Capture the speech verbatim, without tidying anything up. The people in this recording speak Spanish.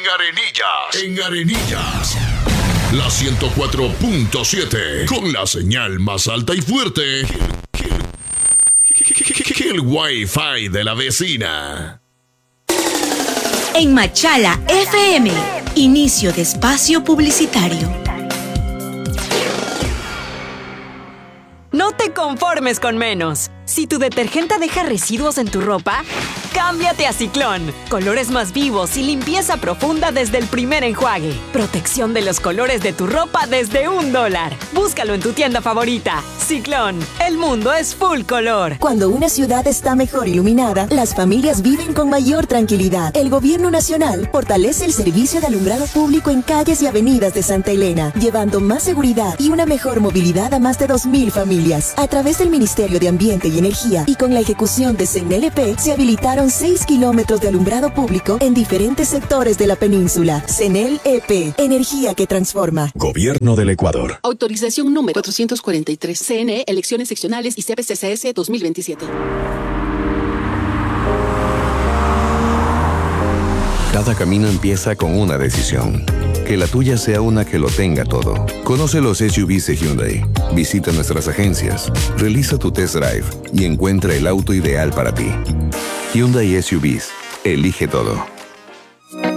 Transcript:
Arenillas. En Arenillas. La ciento cuatro punto siete. Con la señal más alta y fuerte que, que, que, que el Wi-Fi de la vecina. En Machala F M, inicio de espacio publicitario. No te conformes con menos. Si tu detergente deja residuos en tu ropa, cámbiate a Ciclón. Colores más vivos y limpieza profunda desde el primer enjuague. Protección de los colores de tu ropa desde un dólar. Búscalo en tu tienda favorita. Ciclón, el mundo es full color. Cuando una ciudad está mejor iluminada, las familias viven con mayor tranquilidad. El Gobierno Nacional fortalece el servicio de alumbrado público en calles y avenidas de Santa Elena, llevando más seguridad y una mejor movilidad a más de dos mil familias. A través del Ministerio de Ambiente y Energía y con la ejecución de CENELEP, se habilitaron seis kilómetros de alumbrado público en diferentes sectores de la península. CENELEP, energía que transforma. Gobierno del Ecuador. Autorización número cuatrocientos cuarenta y tres. C N E, elecciones seccionales y C P C C S dos mil veintisiete. Cada camino empieza con una decisión. Que la tuya sea una que lo tenga todo. Conoce los S U Vs de Hyundai. Visita nuestras agencias. Realiza tu test drive y encuentra el auto ideal para ti. Hyundai S U Vs. Elige todo.